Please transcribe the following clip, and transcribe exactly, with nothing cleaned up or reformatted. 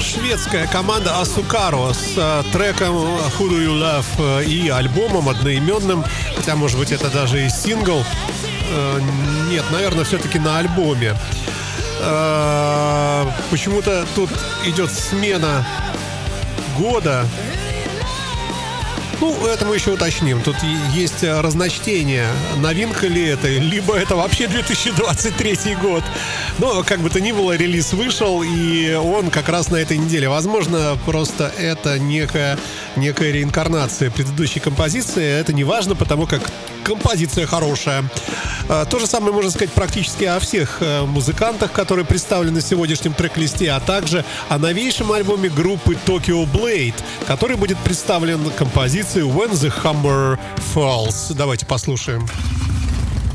шведская команда Асукаро с треком Who Do You Love и альбомом одноименным, хотя, может быть, это даже и сингл. Нет, наверное, все-таки на альбоме. Почему-то тут идет смена года. Ну, это мы еще уточним. Тут есть разночтение. Новинка ли это, либо это вообще две тысячи двадцать третий год. Но, как бы то ни было, релиз вышел, и он как раз на этой неделе. Возможно, просто это некая, некая реинкарнация предыдущей композиции. Это не важно, потому как композиция хорошая. То же самое можно сказать практически о всех музыкантах, которые представлены в сегодняшнем трек-листе, а также о новейшем альбоме группы Tokyo Blade, который будет представлен композицией When the Hammer Falls. Давайте послушаем.